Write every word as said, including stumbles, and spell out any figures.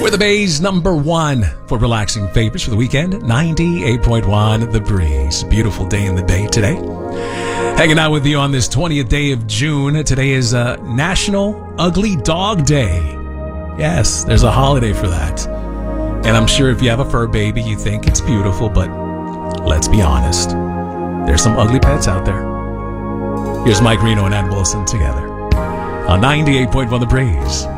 We're the Bay's number one for relaxing favorites for the weekend. ninety-eight point one The Breeze. Beautiful day in the Bay today. Hanging out with you on this twentieth day of June. Today is uh, National Ugly Dog Day. Yes, there's a holiday for that. And I'm sure if you have a fur baby, you think it's beautiful, but let's be honest. There's some ugly pets out there. Here's Mike Reno and Ann Wilson together on ninety-eight point one The Breeze.